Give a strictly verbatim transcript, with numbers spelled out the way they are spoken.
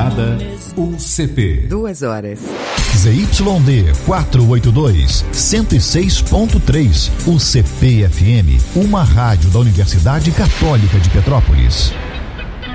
Estrada, U C P. Duas horas. Z Y D quatrocentos e oitenta e dois, cento e seis ponto três, U C P F M, uma rádio da Universidade Católica de Petrópolis.